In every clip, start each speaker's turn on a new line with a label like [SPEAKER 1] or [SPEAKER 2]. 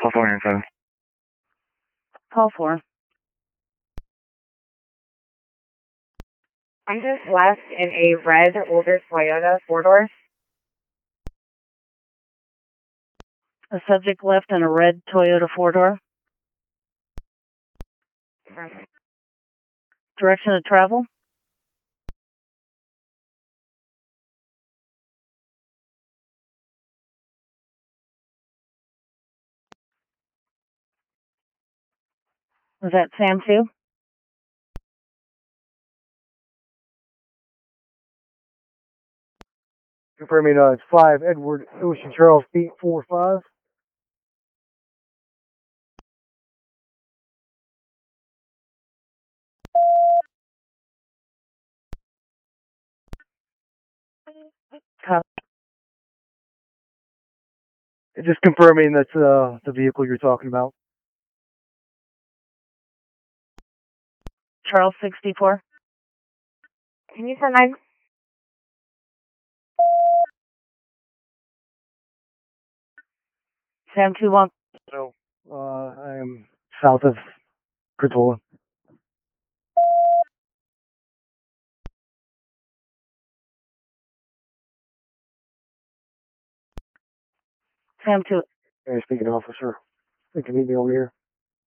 [SPEAKER 1] California 7.
[SPEAKER 2] Call 4.
[SPEAKER 3] I'm just left in a red older Toyota 4-door.
[SPEAKER 2] A subject left in a red Toyota 4-door. Direction of travel? Was that Sam 2?
[SPEAKER 4] Confirming it's 5 Edward Ocean Charles Beat 45. Just confirming that's the vehicle you're talking about.
[SPEAKER 2] Charles 64.
[SPEAKER 3] Can you send my...
[SPEAKER 2] Sam 2-1.
[SPEAKER 4] So, I am south of Crotola.
[SPEAKER 2] Sam 2.
[SPEAKER 4] Hey, speaking officer. You can meet me over here.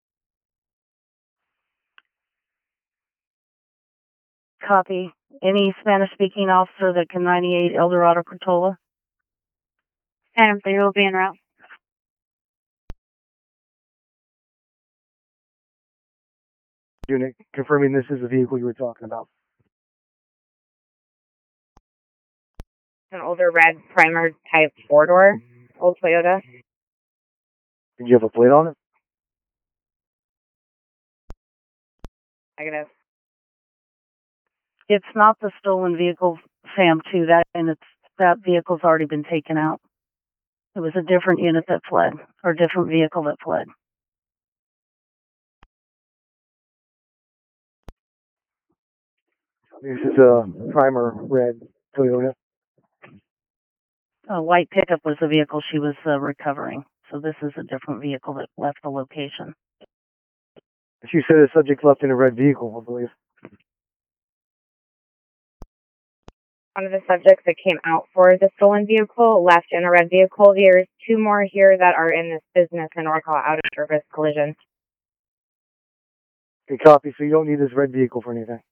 [SPEAKER 2] Copy. Any Spanish-speaking officer that can 98 Eldorado Crotola?
[SPEAKER 3] Sam 3 will be en route.
[SPEAKER 4] Unit, confirming this is the vehicle you were talking about.
[SPEAKER 3] An older red primer type 4-door, old Toyota.
[SPEAKER 4] Did you have a plate on it?
[SPEAKER 3] Negative.
[SPEAKER 2] It's not the stolen vehicle, Sam 2. That vehicle's already been taken out. It was a different unit that fled, or a different vehicle that fled.
[SPEAKER 4] This is a primer red Toyota.
[SPEAKER 2] A white pickup was the vehicle she was recovering. So this is a different vehicle that left the location.
[SPEAKER 4] She said the subject left in a red vehicle, I believe.
[SPEAKER 3] One of the subjects that came out for the stolen vehicle left in a red vehicle. There's 2 more here that are in this business and are called out of service collision.
[SPEAKER 4] Okay, copy. So you don't need this red vehicle for anything.